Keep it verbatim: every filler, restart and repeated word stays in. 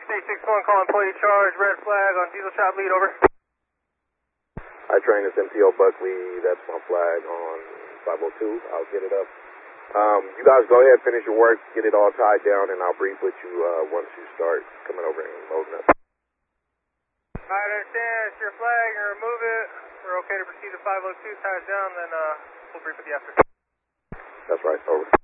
three six one, call employee charge, red flag on diesel shop lead, over. I train this M T O Buckley, that's my flag on five oh two, I'll get it up. Um, you guys go ahead, finish your work, get it all tied down, and I'll brief with you uh, once you start coming over and loading up. I understand, it's your flag, and remove it. We're okay to proceed to five oh two, tie it down, then uh, we'll brief with you after. That's right, over.